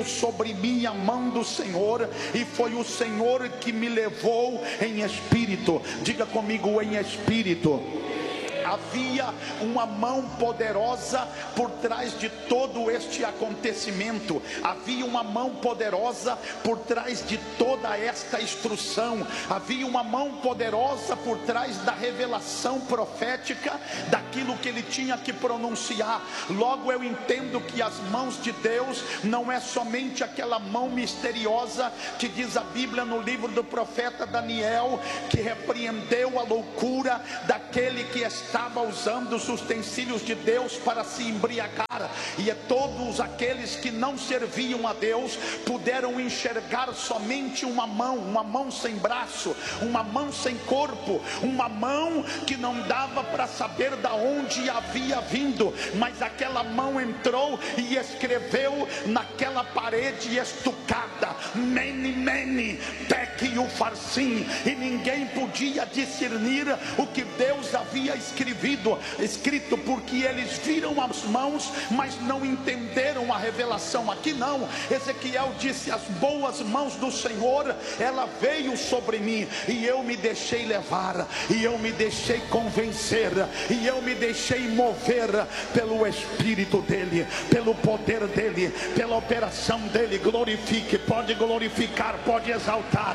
sobre mim a mão do Senhor, e foi o Senhor que me levou em espírito. Diga comigo: em espírito. Havia uma mão poderosa por trás de todo este acontecimento. Havia uma mão poderosa por trás de toda esta instrução. Havia uma mão poderosa por trás da revelação profética, daquilo que ele tinha que pronunciar. Logo eu entendo que as mãos de Deus não é somente aquela mão misteriosa que diz a Bíblia no livro do profeta Daniel, que repreendeu a loucura daquele que estava usando os utensílios de Deus para se embriagar, e todos aqueles que não serviam a Deus puderam enxergar somente uma mão sem braço, uma mão sem corpo, uma mão que não dava para saber da onde havia vindo, mas aquela mão entrou e escreveu naquela parede estucada: Mene, Mene, Tekel Upharsin, e ninguém podia discernir o que Deus havia escrito, porque eles viram as mãos, mas não entenderam a revelação. Aqui não, Ezequiel disse: as boas mãos do Senhor, ela veio sobre mim, e eu me deixei levar, e eu me deixei convencer, e eu me deixei mover pelo Espírito dele, pelo poder dele, pela operação dele. Glorifique, pode glorificar, pode exaltar.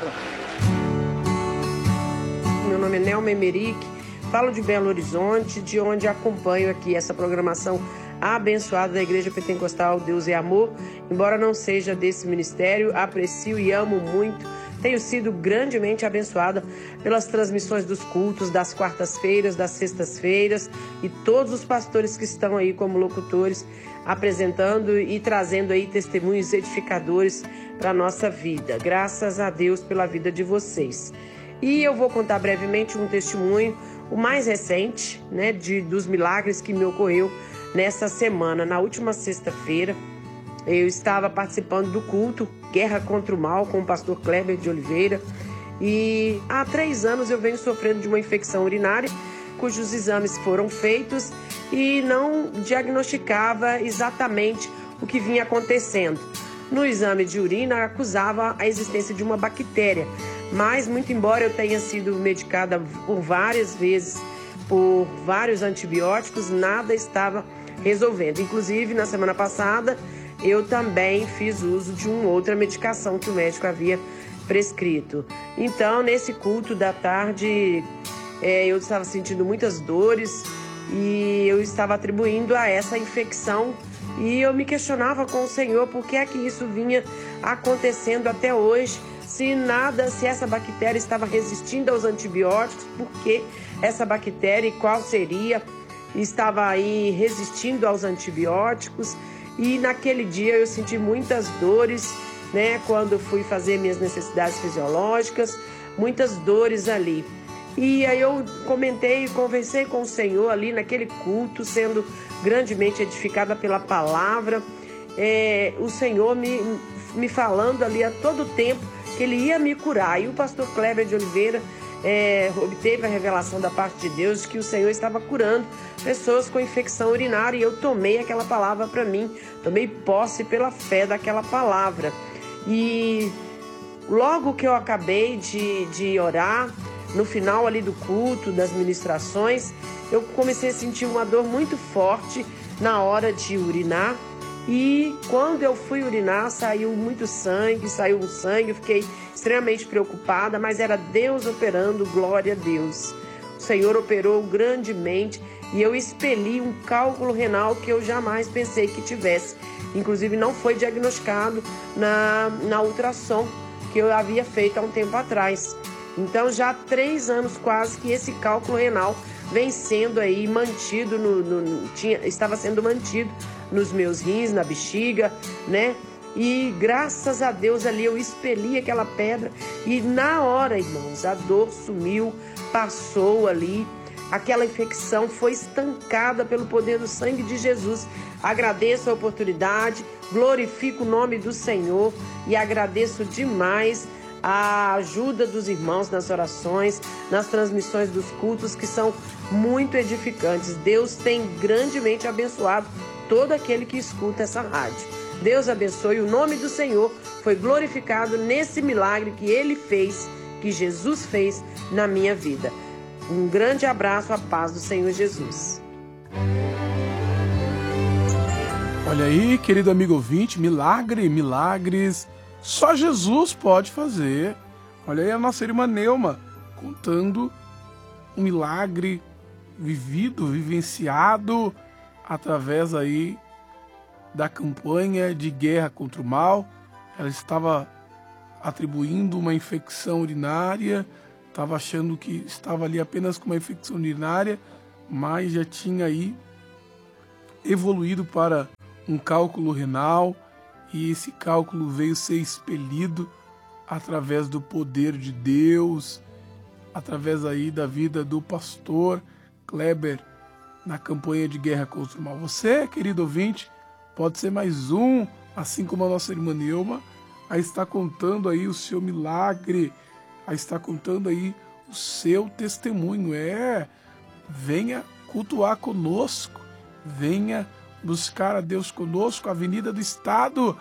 Meu nome é Nelma Emerick, falo de Belo Horizonte, de onde acompanho aqui essa programação abençoada da Igreja Pentecostal Deus é Amor. Embora não seja desse ministério, aprecio e amo muito. Tenho sido grandemente abençoada pelas transmissões dos cultos, das quartas-feiras, das sextas-feiras, e todos os pastores que estão aí como locutores, apresentando e trazendo aí testemunhos edificadores para a nossa vida. Graças a Deus pela vida de vocês. E eu vou contar brevemente um testemunho, o mais recente, né, dos milagres que me ocorreu nessa semana. Na última sexta-feira, eu estava participando do culto Guerra contra o Mal com o pastor Kleber de Oliveira, e há 3 anos eu venho sofrendo de uma infecção urinária, cujos exames foram feitos e não diagnosticava exatamente o que vinha acontecendo. No exame de urina acusava a existência de uma bactéria, mas muito embora eu tenha sido medicada por várias vezes por vários antibióticos, nada estava resolvendo. Inclusive, na semana passada, eu também fiz uso de uma outra medicação que o médico havia prescrito. Então, nesse culto da tarde, eu estava sentindo muitas dores e eu estava atribuindo a essa infecção, e eu me questionava com o Senhor por que é que isso vinha acontecendo até hoje, se essa bactéria estava resistindo aos antibióticos, por que essa bactéria e qual seria, estava aí resistindo aos antibióticos. E naquele dia eu senti muitas dores, né, quando fui fazer minhas necessidades fisiológicas, muitas dores ali. E aí eu comentei e conversei com o Senhor ali naquele culto, sendo grandemente edificada pela palavra, o Senhor me falando ali a todo tempo que Ele ia me curar. E o pastor Kleber de Oliveira obteve a revelação da parte de Deus que o Senhor estava curando pessoas com infecção urinária, e eu tomei aquela palavra para mim, tomei posse pela fé daquela palavra. E logo que eu acabei de orar, no final ali do culto, das ministrações, eu comecei a sentir uma dor muito forte na hora de urinar. E quando eu fui urinar, saiu um sangue, eu fiquei extremamente preocupada, mas era Deus operando, glória a Deus. O Senhor operou grandemente e eu expeli um cálculo renal que eu jamais pensei que tivesse. Inclusive não foi diagnosticado na ultrassom que eu havia feito há um tempo atrás. Então já há 3 anos quase que esse cálculo renal vem sendo aí mantido, estava sendo mantido nos meus rins, na bexiga, né? E graças a Deus ali eu expeli aquela pedra e na hora, irmãos, a dor sumiu, passou ali, aquela infecção foi estancada pelo poder do sangue de Jesus. Agradeço a oportunidade, glorifico o nome do Senhor e agradeço demais a ajuda dos irmãos nas orações, nas transmissões dos cultos, que são muito edificantes. Deus tem grandemente abençoado todo aquele que escuta essa rádio. Deus abençoe. O nome do Senhor foi glorificado nesse milagre que Ele fez, que Jesus fez na minha vida. Um grande abraço, a paz do Senhor Jesus. Olha aí, querido amigo ouvinte, milagres, só Jesus pode fazer. Olha aí a nossa irmã Neuma contando um milagre vivenciado através aí da campanha de guerra contra o mal. Ela estava atribuindo uma infecção urinária, estava achando que estava ali apenas com uma infecção urinária, mas já tinha aí evoluído para um cálculo renal, e esse cálculo veio ser expelido através do poder de Deus, através aí da vida do pastor Kleber na campanha de guerra contra o mal. Você, querido ouvinte, pode ser mais um, assim como a nossa irmã Neuma, a estar contando aí o seu milagre, a estar contando aí o seu testemunho. Venha cultuar conosco, venha buscar a Deus conosco. Avenida do Estado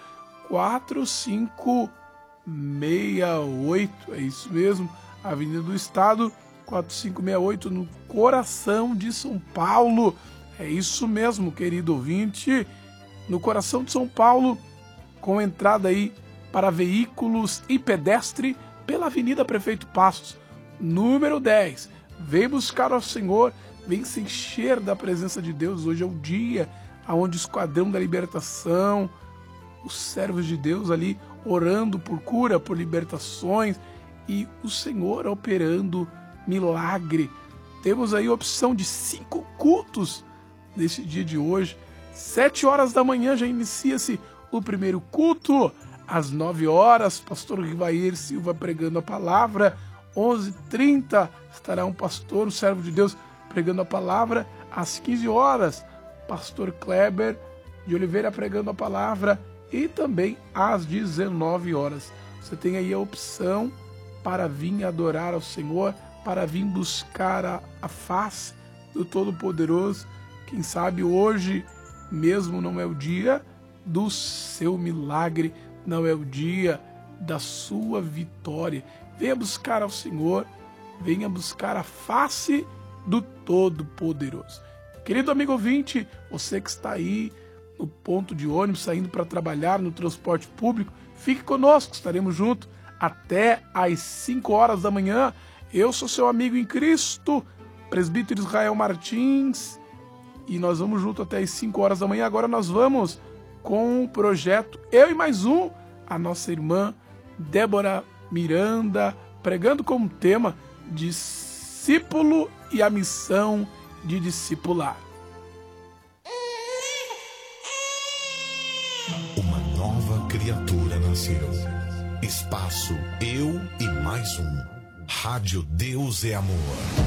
4568, é isso mesmo, Avenida do Estado 4568, no coração de São Paulo. É isso mesmo, querido ouvinte, no coração de São Paulo, com entrada aí para veículos e pedestre pela Avenida Prefeito Passos, número 10. Vem buscar ao Senhor, vem se encher da presença de Deus. Hoje é o dia onde o Esquadrão da Libertação, os servos de Deus ali orando por cura, por libertações, e o Senhor operando milagre. Temos aí a opção de 5 cultos nesse dia de hoje. 7 horas da manhã já inicia-se o primeiro culto. Às 9 horas, pastor Rivair Silva pregando a palavra. 11h30 estará um pastor, um servo de Deus, pregando a palavra. Às 15 horas, pastor Kleber de Oliveira pregando a palavra. E também às 19 horas. Você tem aí a opção para vir adorar ao Senhor, para vir buscar a face do Todo-Poderoso. Quem sabe hoje mesmo não é o dia do seu milagre, não é o dia da sua vitória. Venha buscar ao Senhor, venha buscar a face do Todo-Poderoso. Querido amigo ouvinte, você que está aí no ponto de ônibus, saindo para trabalhar no transporte público, fique conosco, estaremos juntos até às 5 horas da manhã. Eu sou seu amigo em Cristo, presbítero Israel Martins, e nós vamos junto até às 5 horas da manhã. Agora nós vamos com o projeto Eu e Mais Um, a nossa irmã Débora Miranda, pregando como tema discípulo e a missão de discipular. Uma nova criatura nasceu. Espaço Eu e Mais Um. Rádio Deus é Amor.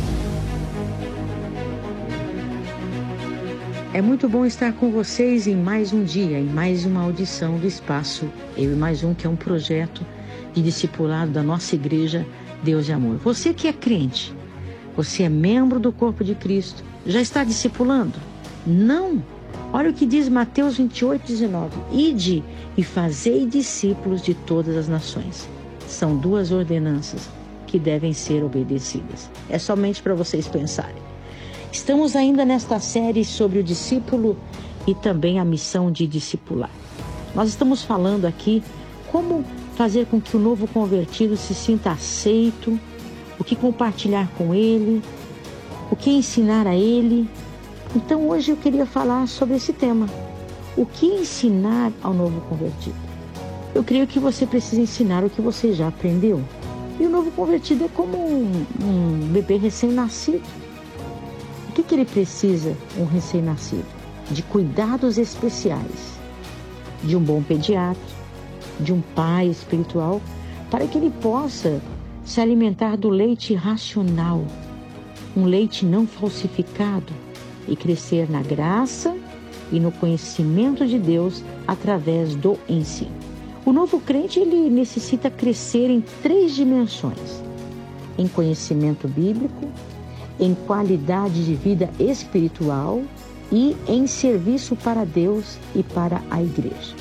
É muito bom estar com vocês em mais um dia, em mais uma audição do Espaço Eu e Mais Um, que é um projeto de discipulado da nossa igreja Deus é Amor. Você que é crente, você é membro do corpo de Cristo, já está discipulando? Não! Olha o que diz Mateus 28:19. Ide e fazei discípulos de todas as nações. São 2 ordenanças que devem ser obedecidas. É somente para vocês pensarem. Estamos ainda nesta série sobre o discípulo e também a missão de discipular. Nós estamos falando aqui como fazer com que o novo convertido se sinta aceito, o que compartilhar com ele, o que ensinar a ele. Então hoje eu queria falar sobre esse tema. O que ensinar ao novo convertido? Eu creio que você precisa ensinar o que você já aprendeu. E o novo convertido é como um bebê recém-nascido. O que ele precisa, um recém-nascido? De cuidados especiais, de um bom pediatra, de um pai espiritual, para que ele possa se alimentar do leite racional, um leite não falsificado, e crescer na graça e no conhecimento de Deus através do ensino. O novo crente, ele necessita crescer em 3 dimensões: em conhecimento bíblico, em qualidade de vida espiritual e em serviço para Deus e para a igreja.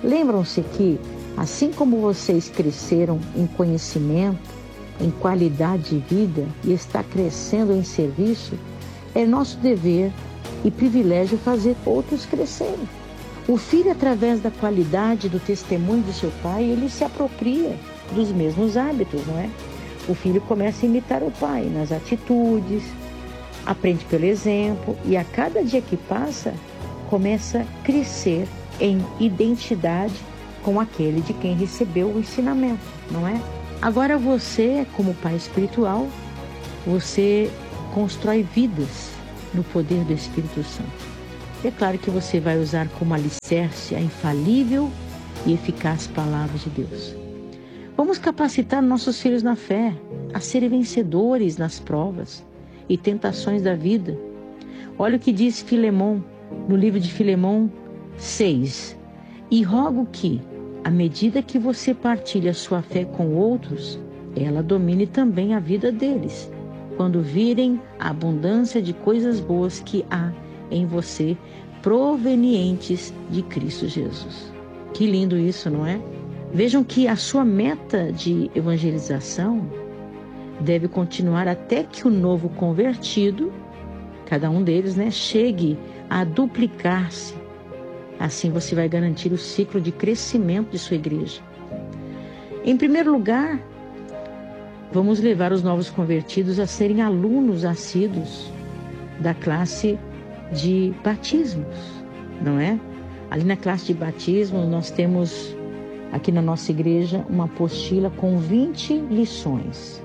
Lembram-se que, assim como vocês cresceram em conhecimento, em qualidade de vida e está crescendo em serviço, é nosso dever e privilégio fazer outros crescerem. O filho, através da qualidade do testemunho do seu pai, ele se apropria dos mesmos hábitos, não é? O filho começa a imitar o pai nas atitudes, aprende pelo exemplo e a cada dia que passa, começa a crescer em identidade com aquele de quem recebeu o ensinamento, não é? Agora você, como pai espiritual, você constrói vidas no poder do Espírito Santo. É claro que você vai usar como alicerce a infalível e eficaz palavra de Deus. Vamos capacitar nossos filhos na fé, a serem vencedores nas provas e tentações da vida. Olha o que diz Filemão, no livro de Filemão 6. E rogo que, à medida que você partilha a sua fé com outros, ela domine também a vida deles, quando virem a abundância de coisas boas que há em você, provenientes de Cristo Jesus. Que lindo isso, não é? Vejam que a sua meta de evangelização deve continuar até que o novo convertido, cada um deles, né, chegue a duplicar-se. Assim você vai garantir o ciclo de crescimento de sua igreja. Em primeiro lugar, vamos levar os novos convertidos a serem alunos assíduos da classe de batismos, não é? Ali na classe de batismo nós temos aqui na nossa igreja uma apostila com 20 lições.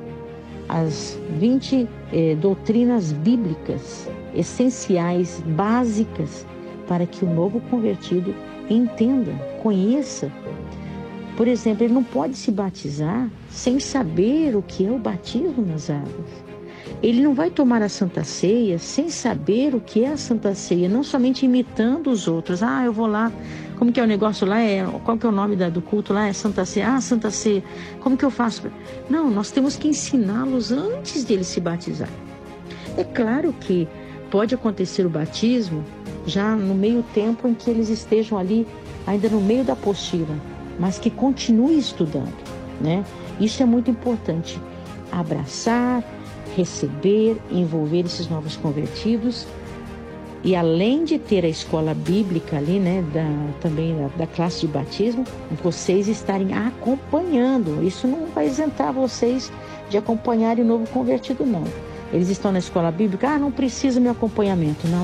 As 20 doutrinas bíblicas essenciais, básicas, para que o novo convertido entenda, conheça. Por exemplo, ele não pode se batizar sem saber o que é o batismo nas águas. Ele não vai tomar a Santa Ceia sem saber o que é a Santa Ceia, não somente imitando os outros. Ah, eu vou lá, como que é o negócio lá? Qual que é o nome do culto lá? É Santa Ceia. Ah, Santa Ceia, como que eu faço? Não, nós temos que ensiná-los antes de eles se batizar. É claro que pode acontecer o batismo já no meio tempo em que eles estejam ali, ainda no meio da apostila, mas que continue estudando, né? Isso é muito importante, abraçar, receber, envolver esses novos convertidos. E além de ter a escola bíblica ali, né, também da classe de batismo, vocês estarem acompanhando. Isso não vai isentar vocês de acompanharem o novo convertido, não. Eles estão na escola bíblica, não precisa meu acompanhamento. Não.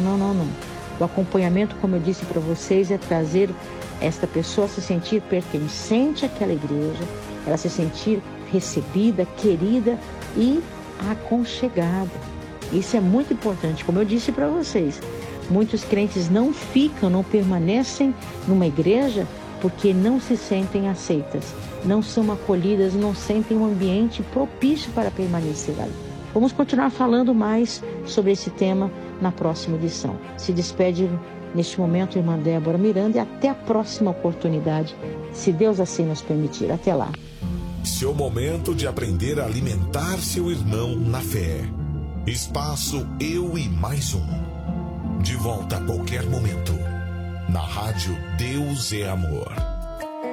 O acompanhamento, como eu disse para vocês, é trazer esta pessoa a se sentir pertencente àquela igreja, ela se sentir recebida, querida e aconchegada. Isso é muito importante, como eu disse para vocês. Muitos crentes não permanecem numa igreja porque não se sentem aceitas, não são acolhidas, não sentem um ambiente propício para permanecer ali. Vamos continuar falando mais sobre esse tema na próxima edição. Se despede neste momento a irmã Débora Miranda e até a próxima oportunidade, se Deus assim nos permitir. Até lá. Seu momento de aprender a alimentar seu irmão na fé. Espaço Eu e Mais Um. De volta a qualquer momento. Na rádio Deus é Amor.